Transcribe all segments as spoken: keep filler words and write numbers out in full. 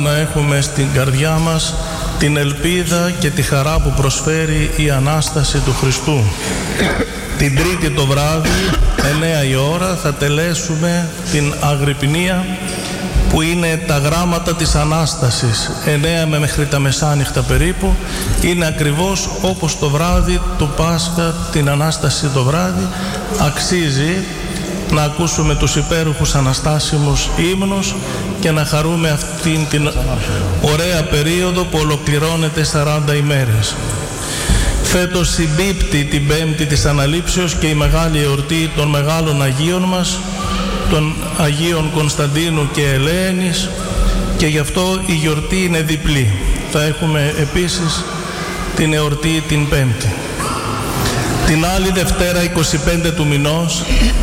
να έχουμε στην καρδιά μας την ελπίδα και τη χαρά που προσφέρει η Ανάσταση του Χριστού. Την Τρίτη το βράδυ, εννέα η ώρα, θα τελέσουμε την Αγρυπνία, που είναι τα γράμματα της Ανάστασης, εννέα με μέχρι τα μεσάνυχτα περίπου. Είναι ακριβώς όπως το βράδυ του Πάσχα, την Ανάσταση το βράδυ. Αξίζει να ακούσουμε τους υπέροχους αναστάσιμους ύμνους και να χαρούμε αυτήν την ωραία περίοδο που ολοκληρώνεται σαράντα ημέρες. Φέτος συμπίπτει την Πέμπτη της Αναλήψεως και η μεγάλη εορτή των μεγάλων Αγίων μας, των Αγίων Κωνσταντίνου και Ελένης, και γι' αυτό η γιορτή είναι διπλή. Θα έχουμε επίσης την εορτή την Πέμπτη. Την άλλη Δευτέρα, είκοσι πέντε του μηνός,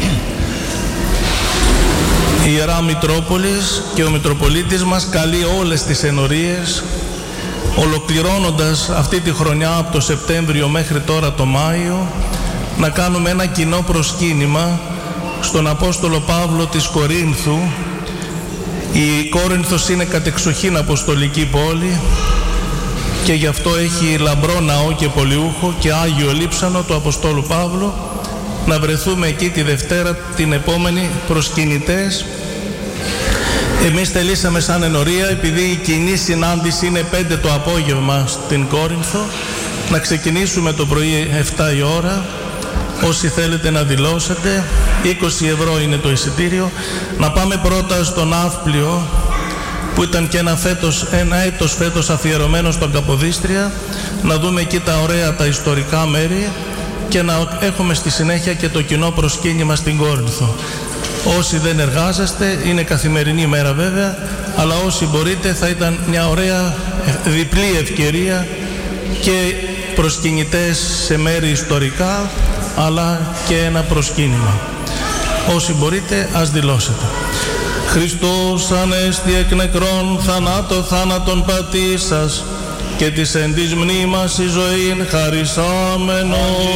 η Ιερά Μητρόπολης και ο Μητροπολίτης μας καλεί όλες τις ενορίες, ολοκληρώνοντας αυτή τη χρονιά από το Σεπτέμβριο μέχρι τώρα το Μάιο, να κάνουμε ένα κοινό προσκύνημα στον Απόστολο Παύλο της Κορίνθου. Η Κόρινθος είναι κατεξοχήν αποστολική πόλη και γι' αυτό έχει λαμπρό ναό και πολιούχο και Άγιο Λείψανο του Αποστόλου Παύλου. Να βρεθούμε εκεί τη Δευτέρα την επόμενη προσκυνητές. Εμείς θελήσαμε σαν ενορία, επειδή η κοινή συνάντηση είναι πέντε το απόγευμα στην Κόρινθο, να ξεκινήσουμε το πρωί επτά η ώρα. Όσοι θέλετε να δηλώσετε, είκοσι ευρώ είναι το εισιτήριο. Να πάμε πρώτα στο Ναύπλιο, που ήταν και ένα, φέτος, ένα έτος φέτος αφιερωμένο στον Καποδίστρια, να δούμε εκεί τα ωραία τα ιστορικά μέρη και να έχουμε στη συνέχεια και το κοινό προσκύνημα στην Κόρινθο. Όσοι δεν εργάζεστε, είναι καθημερινή μέρα βέβαια, αλλά όσοι μπορείτε θα ήταν μια ωραία διπλή ευκαιρία και προσκυνητές σε μέρη ιστορικά, αλλά και ένα προσκύνημα. Όσοι μπορείτε, ας δηλώσετε. Χριστός ανέστη εκ νεκρών, θανάτω θάνατον πατήσας, και της εν της μνήμας η ζωήν χαρισάμενο.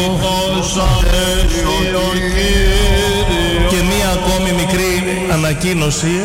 Και μία ακόμη μικρή ανακοίνωση.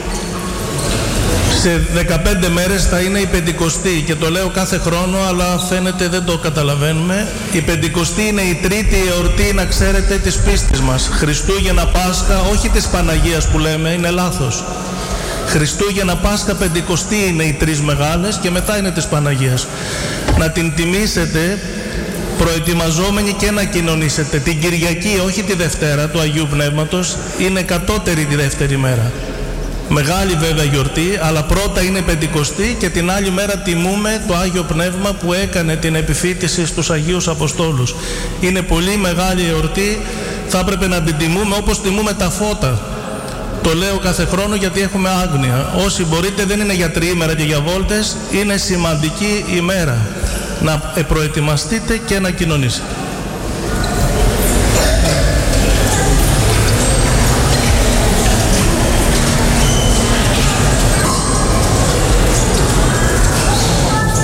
Σε δεκαπέντε μέρες θα είναι η Πεντηκοστή, και το λέω κάθε χρόνο, αλλά φαίνεται δεν το καταλαβαίνουμε. Η Πεντηκοστή είναι η τρίτη εορτή, να ξέρετε, της πίστης μας. Χριστούγεννα, Πάσχα, όχι της Παναγίας που λέμε, είναι λάθος. Χριστούγεννα, Πάσχα, Πεντηκοστή είναι οι τρεις μεγάλες και μετά είναι της Παναγίας. Να την τιμήσετε προετοιμαζόμενοι και να κοινωνήσετε. Την Κυριακή, όχι τη Δευτέρα του Αγίου Πνεύματος, είναι κατώτερη τη δεύτερη μέρα. Μεγάλη βέβαια γιορτή, αλλά πρώτα είναι Πεντηκοστή και την άλλη μέρα τιμούμε το Άγιο Πνεύμα που έκανε την επιφύτηση στους Αγίους Αποστόλους. Είναι πολύ μεγάλη εορτή, θα έπρεπε να την τιμούμε όπως τιμούμε τα φώτα. Το λέω κάθε χρόνο γιατί έχουμε άγνοια. Όσοι μπορείτε, δεν είναι για τριήμερα και για βόλτες, είναι σημαντική ημέρα. Να προετοιμαστείτε και να κοινωνήσετε.